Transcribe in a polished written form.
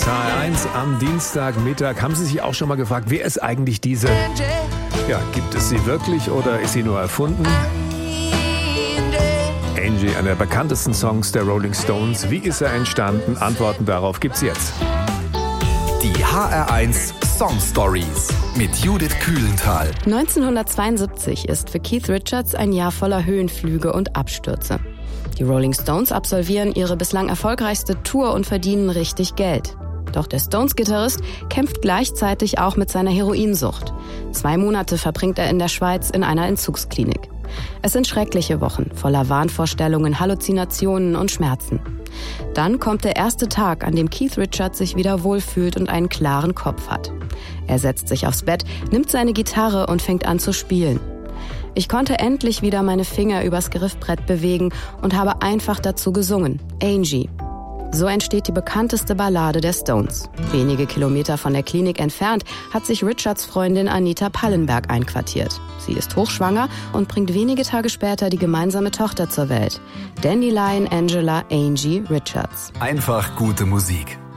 Richards, HR1 am Dienstagmittag. Haben Sie sich auch schon mal gefragt, wer ist eigentlich diese? Ja, gibt es sie wirklich oder ist sie nur erfunden? Angie, einer der bekanntesten Songs der Rolling Stones. Wie ist er entstanden? Antworten darauf gibt's jetzt. Die HR1 Song Stories mit Judith Kühlenthal. 1972 ist für Keith Richards ein Jahr voller Höhenflüge und Abstürze. Die Rolling Stones absolvieren ihre bislang erfolgreichste Tour und verdienen richtig Geld. Doch der Stones-Gitarrist kämpft gleichzeitig auch mit seiner Heroinsucht. 2 Monate verbringt er in der Schweiz in einer Entzugsklinik. Es sind schreckliche Wochen, voller Wahnvorstellungen, Halluzinationen und Schmerzen. Dann kommt der erste Tag, an dem Keith Richards sich wieder wohlfühlt und einen klaren Kopf hat. Er setzt sich aufs Bett, nimmt seine Gitarre und fängt an zu spielen. Ich konnte endlich wieder meine Finger übers Griffbrett bewegen und habe einfach dazu gesungen, Angie. So entsteht die bekannteste Ballade der Stones. Wenige Kilometer von der Klinik entfernt hat sich Richards Freundin Anita Pallenberg einquartiert. Sie ist hochschwanger und bringt wenige Tage später die gemeinsame Tochter zur Welt. Dandelion Angela Angie Richards. Einfach gute Musik.